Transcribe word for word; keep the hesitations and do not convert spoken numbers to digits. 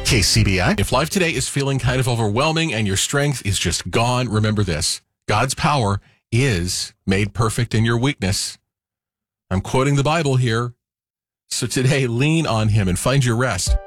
K C B I. If life today is feeling kind of overwhelming and your strength is just gone, remember this. God's power is made perfect in your weakness. I'm quoting the Bible here. So today, lean on him and find your rest.